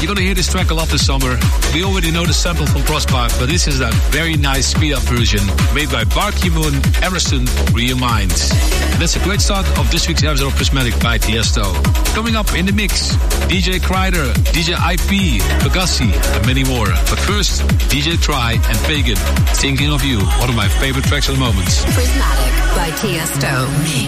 You're gonna hear this track a lot this summer. We already know the sample from Crosspark, but this is a very nice speed-up version made by Barky Moon, Emerson, Real Minds. And that's a great start of this week's episode of Prismatic by Tiesto. Coming up in the mix, DJ Kreider, DJ IP, Pagasi, and many more. But first, DJ Try and Pagan, Thinking of You, one of my favorite tracks at the moment. Prismatic by Tiesto.